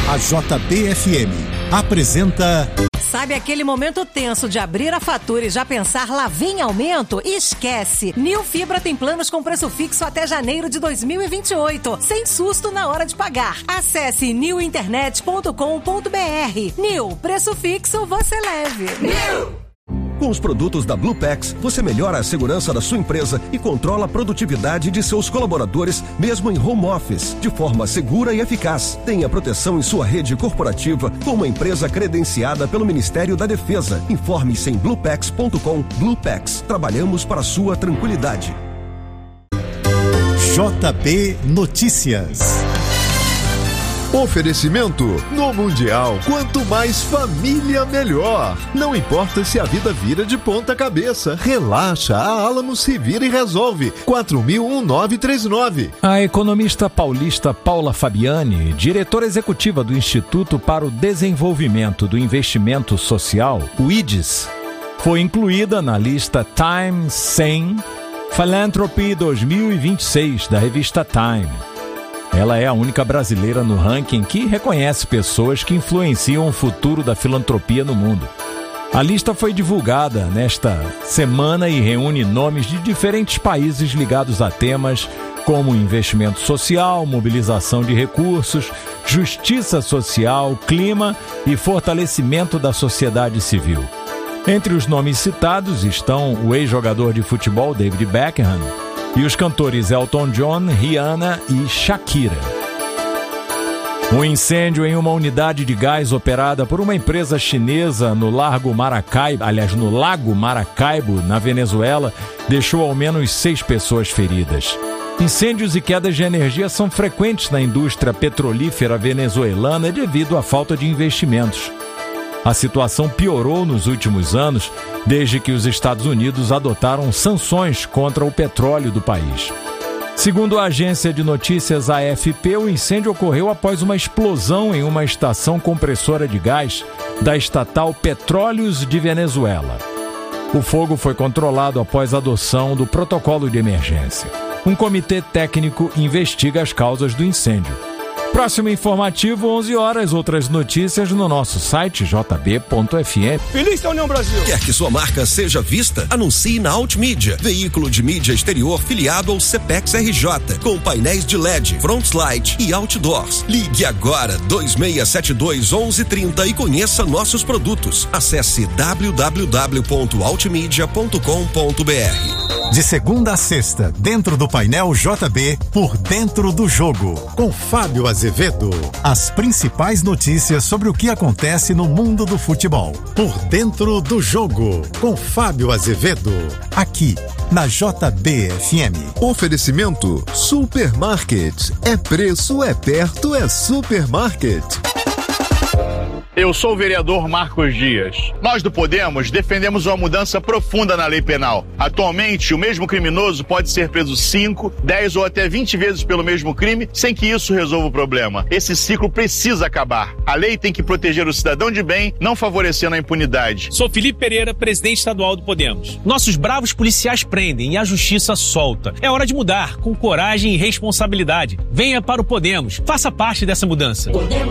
A JBFM apresenta... Sabe aquele momento tenso de abrir a fatura e já pensar lá vem aumento? Esquece! Nil Fibra tem planos com preço fixo até janeiro de 2028, sem susto na hora de pagar. Acesse nilinternet.com.br. Nil, preço fixo você leve. Nil! Com os produtos da Bluepax, você melhora a segurança da sua empresa e controla a produtividade de seus colaboradores, mesmo em home office, de forma segura e eficaz. Tenha proteção em sua rede corporativa com uma empresa credenciada pelo Ministério da Defesa. Informe-se em bluepax.com. Bluepax, trabalhamos para a sua tranquilidade. JB Notícias. Oferecimento: no Mundial, quanto mais família, melhor. Não importa se a vida vira de ponta cabeça, relaxa, a Alamos se vira e resolve. 4000-1939. A economista paulista Paula Fabiani, diretora executiva do Instituto para o Desenvolvimento do Investimento Social, o IDES, foi incluída na lista Time 100 Philanthropy 2026 da revista Time. Ela é a única brasileira no ranking que reconhece pessoas que influenciam o futuro da filantropia no mundo. A lista foi divulgada nesta semana e reúne nomes de diferentes países ligados a temas como investimento social, mobilização de recursos, justiça social, clima e fortalecimento da sociedade civil. Entre os nomes citados estão o ex-jogador de futebol David Beckham e os cantores Elton John, Rihanna e Shakira. Um incêndio em uma unidade de gás operada por uma empresa chinesa no Lago Maracaibo, na Venezuela, deixou ao menos 6 pessoas feridas. Incêndios e quedas de energia são frequentes na indústria petrolífera venezuelana devido à falta de investimentos. A situação piorou nos últimos anos, desde que os Estados Unidos adotaram sanções contra o petróleo do país. Segundo a agência de notícias AFP, o incêndio ocorreu após uma explosão em uma estação compressora de gás da estatal Petróleos de Venezuela. O fogo foi controlado após a adoção do protocolo de emergência. Um comitê técnico investiga as causas do incêndio. Próximo informativo, 11 horas. Outras notícias no nosso site jb.fm. Feliz da União Brasil! Quer que sua marca seja vista? Anuncie na Altmídia, veículo de mídia exterior filiado ao CPEX RJ, com painéis de LED, frontlight e outdoors. Ligue agora 2672-1130 e conheça nossos produtos. Acesse www.altmedia.com.br. De segunda a sexta, dentro do painel JB, por dentro do jogo, com Fábio Azevedo. As principais notícias sobre o que acontece no mundo do futebol. Por dentro do jogo, com Fábio Azevedo. Aqui, na JBFM. Oferecimento: Supermarket. É preço, é perto, é Supermarket. Eu sou o vereador Marcos Dias. Nós do Podemos defendemos uma mudança profunda na lei penal. Atualmente, o mesmo criminoso pode ser preso 5, 10 ou até 20 vezes pelo mesmo crime, sem que isso resolva o problema. Esse ciclo precisa acabar. A lei tem que proteger o cidadão de bem, não favorecendo a impunidade. Sou Felipe Pereira, presidente estadual do Podemos. Nossos bravos policiais prendem e a justiça solta. É hora de mudar, com coragem e responsabilidade. Venha para o Podemos. Faça parte dessa mudança.